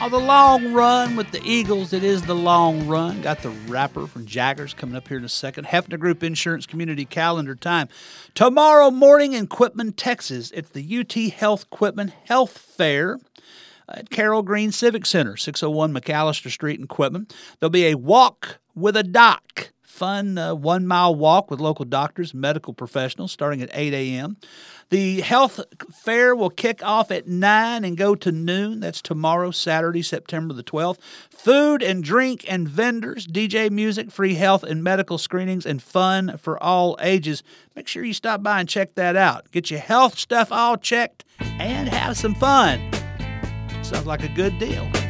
Oh, the long run with the Eagles. It is the long run. Got the rapper from Jaggers coming up here in a second. Hefner Group Insurance Community Calendar time. Tomorrow morning in Quitman, Texas, it's the UT Health Quitman Health Fair at Carroll Green Civic Center, 601 McAllister Street in Quitman. There'll be a walk with a doc. Fun 1 mile walk with local doctors and medical professionals starting at 8 a.m. The health fair will kick off at 9 and go to noon. That's tomorrow, Saturday, September the 12th. Food and drink and vendors, DJ music, free health and medical screenings, and fun for all ages. Make sure you stop by and check that out. Get your health stuff all checked and have some fun. Sounds like a good deal.